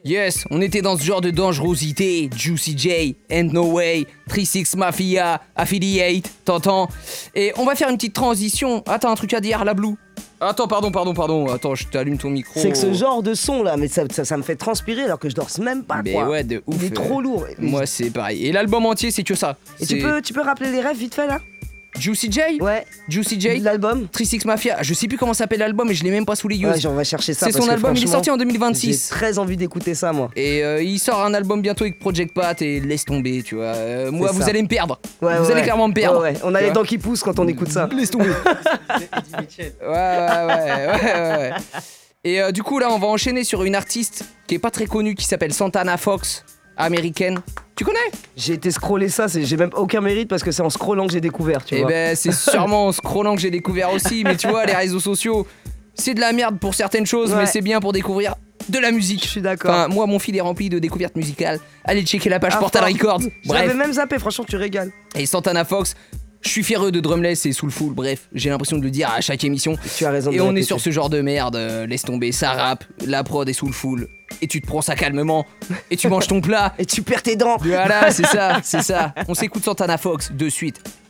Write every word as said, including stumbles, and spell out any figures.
Yes, on était dans ce genre de dangerosité. Juicy J, And No Way, trois six Mafia, Affiliate, t'entends? Et on va faire une petite transition. Attends, un truc à dire, la Blue. Attends, pardon, pardon, pardon. Attends, je t'allume ton micro. C'est que ce genre de son là, mais ça, ça, ça me fait transpirer alors que je dors même pas, Mais quoi. ouais, de ouf. Il est trop lourd. Moi, c'est pareil. Et l'album entier, c'est que ça. Et C'est tu peux, tu peux rappeler les rêves vite fait là? Juicy J? Ouais. Juicy J? L'album? trois six Mafia. Je sais plus comment s'appelle l'album et je l'ai même pas sous les yeux. Ouais, on va chercher ça. C'est parce son que album, il est franchement, sorti en deux mille J'ai vingt-six. très envie d'écouter ça, moi. Et euh, il sort un album bientôt avec Project Pat et laisse tomber, tu vois. Euh, moi, C'est vous ça. allez me perdre. Ouais, vous ouais, allez ouais. clairement me perdre. Ouais, ouais. On a Tu les vois. dents qui poussent quand on écoute ça. Laisse tomber. ouais, ouais, ouais, ouais, ouais. Et euh, du coup, là, on va enchaîner sur une artiste qui est pas très connue, qui s'appelle Santana Fox, américaine. Tu connais? J'ai été scroller ça, c'est- j'ai même aucun mérite parce que c'est en scrollant que j'ai découvert, tu Eh vois. ben, c'est sûrement en scrollant que j'ai découvert aussi. Mais tu vois, les réseaux sociaux, c'est de la merde pour certaines choses, Ouais. mais c'est bien pour découvrir de la musique. Je suis d'accord. Enfin, moi, mon fil est rempli de découvertes musicales. Allez checker la page Ah, Portal fort. Records. Je l'avais Bref. même zappé, franchement, tu régales. Et Santana Fox, je suis fier de Drumless et Soulful. Bref, j'ai l'impression de le dire à chaque émission. Tu as raison de Et le on est répéter. sur ce genre de merde. euh, laisse tomber, ça rappe, la prod est Soulful. Et tu te prends ça calmement. Et tu manges ton plat. Et tu perds tes dents. Voilà, c'est ça, c'est ça. On s'écoute Santana Fox de suite.